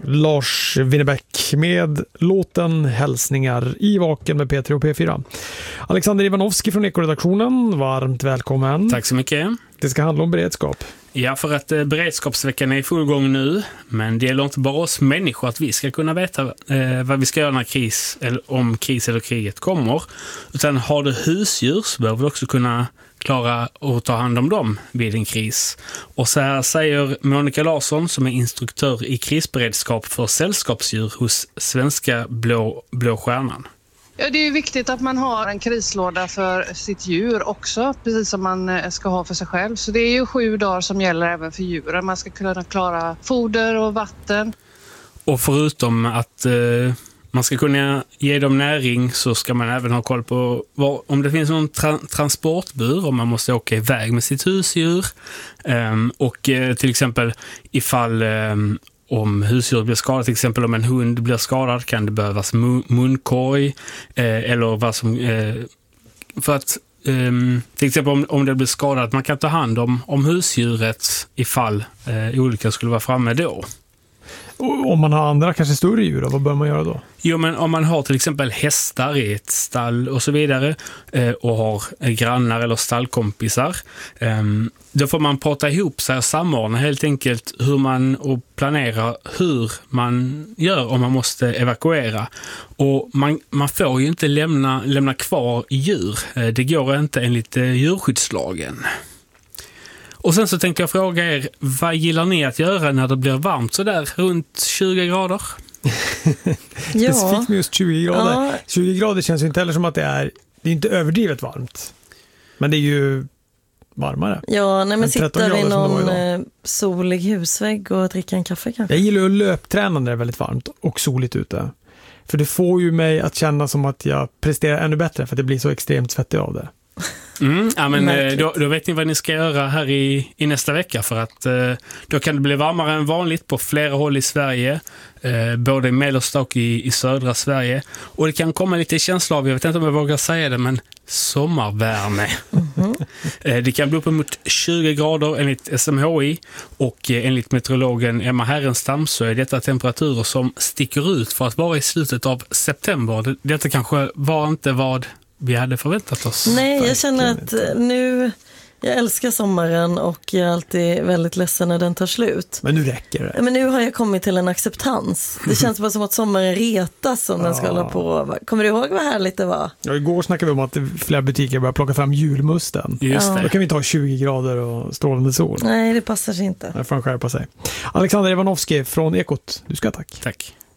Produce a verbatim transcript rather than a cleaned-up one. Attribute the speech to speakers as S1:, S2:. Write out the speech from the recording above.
S1: Lars Winnerbäck med låten Hälsningar i Vaken med P tre och P fyra. Alexander Ivanovski från Ekoredaktionen, varmt välkommen.
S2: Tack så mycket.
S1: Det ska handla om beredskap.
S2: Ja, för att eh, beredskapsveckan är i full gång nu, men det gäller inte bara oss människor att vi ska kunna veta eh, vad vi ska göra när kris, eller om kris eller kriget kommer, utan har du husdjur så behöver du också kunna klara att ta hand om dem vid en kris. Och så här säger Monica Larsson, som är instruktör i krisberedskap för sällskapsdjur hos Svenska Blå, Blå Stjärnan.
S3: Ja, det är ju viktigt att man har en krislåda för sitt djur också, precis som man ska ha för sig själv. Så det är ju sju dagar som gäller även för djuren. Man ska kunna klara foder och vatten.
S2: Och förutom att eh, man ska kunna ge dem näring, så ska man även ha koll på var, om det finns någon tra- transportbur, om man måste åka iväg med sitt husdjur. Um, och eh, till exempel ifall um, om husdjur blir skadat, till exempel om en hund blir skadad, kan det behövas mun- munkorg eh, eller vad som eh, för att Um, till exempel om, om det blir skadat, man kan ta hand om, om husdjuret ifall eh, olyckan skulle vara framme då.
S1: Och om man har andra, kanske större djur, vad bör man göra då?
S2: Jo, men om man har till exempel hästar i ett stall och så vidare eh, och har grannar eller stallkompisar, eh, då får man prata ihop sig och samordna helt enkelt hur man och planera hur man gör om man måste evakuera. Och man, man får ju inte lämna, lämna kvar djur. Eh, det går inte enligt eh, djurskyddslagen. Och sen så tänkte jag fråga er, vad gillar ni att göra när det blir varmt så där runt tjugo grader?
S1: Ja. Specifikt med just tjugo grader. Ja. tjugo grader känns ju inte heller som att det är, det är inte överdrivet varmt. Men det är ju varmare.
S4: Ja, nej, men sitta vid någon solig husvägg och dricka en kaffe kanske.
S1: Jag gillar att löpträna när det är väldigt varmt och soligt ute. För det får ju mig att känna som att jag presterar ännu bättre, för att det blir så extremt svettig av det.
S2: Mm, ja, men då, då vet ni vad ni ska göra här i, i nästa vecka, för att eh, då kan det bli varmare än vanligt på flera håll i Sverige, eh, både i mellersta och i, i södra Sverige, och det kan komma lite känsla av, jag vet inte om jag vågar säga det, men sommarvärme. Mm-hmm. eh, det kan bli uppemot tjugo grader enligt S M H I, och eh, enligt meteorologen Emma Herrenstam så är detta temperaturer som sticker ut för att vara i slutet av september. Det, detta kanske var inte vad vi hade förväntat oss.
S4: Nej, jag känner att nu, jag älskar sommaren och jag är alltid väldigt ledsen när den tar slut.
S1: Men nu räcker det.
S4: Men nu har jag kommit till en acceptans. Det känns bara som att sommaren retas om ja. den ska hålla på. Kommer du ihåg vad härligt det var?
S1: Ja, igår snackade vi om att flera butiker börjar plocka fram julmusten.
S2: Just det.
S1: Då kan vi ta tjugo grader och strålande sol.
S4: Nej, det passar sig inte.
S1: Det får han skärpa sig. Alexander Ivanovski från Ekot, du ska tack.
S2: Tack.